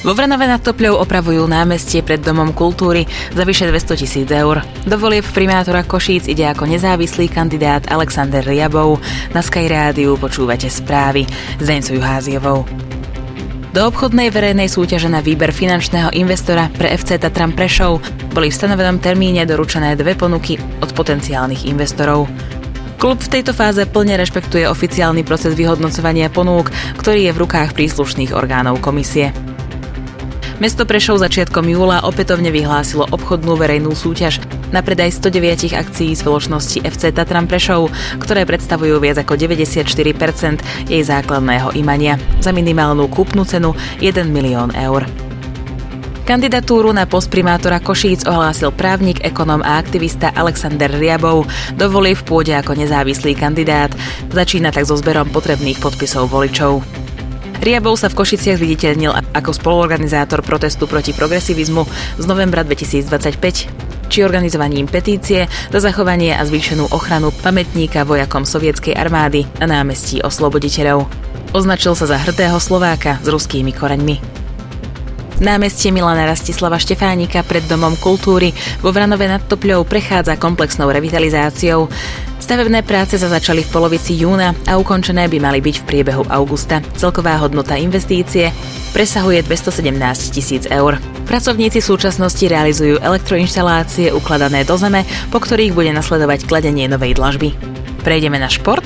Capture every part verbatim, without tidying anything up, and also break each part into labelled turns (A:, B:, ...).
A: Vo Vranove nad Topľou opravujú námestie pred Domom kultúry za vyše dvestotisíc eur. Do volieb primátora Košíc ide ako nezávislý kandidát Alexander Riabov. Na Sky Rádiu počúvate správy s Deňcou Juháziovou. Do obchodnej verejnej súťaže na výber finančného investora pre ef cé Tatran Prešov boli v stanovenom termíne doručené dve ponuky od potenciálnych investorov. Klub v tejto fáze plne rešpektuje oficiálny proces vyhodnocovania ponúk, ktorý je v rukách príslušných orgánov komisie. Mesto Prešov začiatkom júla opätovne vyhlásilo obchodnú verejnú súťaž na predaj stodeväť akcií spoločnosti ef cé Tatran Prešov, ktoré predstavujú viac ako deväťdesiatštyri percent jej základného imania za minimálnu kúpnu cenu jeden milión eur. Kandidatúru na post primátora Košíc ohlásil právnik, ekonóm a aktivista Alexander Riabov. Do volieb pôjde ako nezávislý kandidát. Začína tak so zberom potrebných podpisov voličov. Riabov sa v Košiciach zviditeľnil ako spoluorganizátor protestu proti progresivizmu z novembra dvetisícdvadsaťpäť, či organizovaním petície za zachovanie a zvýšenú ochranu pamätníka vojakom sovietskej armády na námestí Osloboditeľov. Označil sa za hrdého Slováka s ruskými koreňmi. Námestie Milana Rastislava Štefánika pred Domom kultúry vo Vranove nad Topľou prechádza komplexnou revitalizáciou. Stavebné práce sa začali v polovici júna a ukončené by mali byť v priebehu augusta. Celková hodnota investície presahuje dvestosedemnásť tisíc eur. Pracovníci v súčasnosti realizujú elektroinštalácie ukladané do zeme, po ktorých bude nasledovať kladenie novej dlažby. Prejdeme na šport.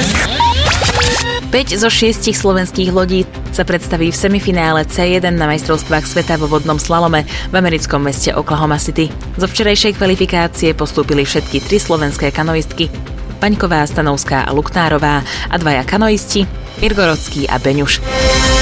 A: päť zo šiestich slovenských lodí sa predstaví v semifinále cé jeden na majstrovstvách sveta vo vodnom slalome v americkom meste Oklahoma City. Zo včerajšej kvalifikácie postúpili všetky tri slovenské kanoistky: Paňková, Stanovská a Luknárová a dvaja kanoisti, Mirgorodský a Beňuš.